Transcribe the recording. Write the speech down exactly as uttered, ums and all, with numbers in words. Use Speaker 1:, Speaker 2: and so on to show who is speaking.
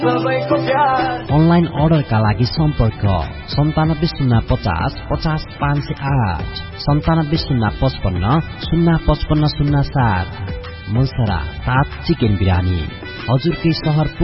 Speaker 1: Online अर्डरका लागि सम्पर्क सन्तानब्बे शून्य पचास पचास पाँच सय आठ सन्तानब्बे शून्य पचपन्न शून्य पचपन्न शून्य सात। मुलसरा सात चिकन बिरानी हजुरकै सहर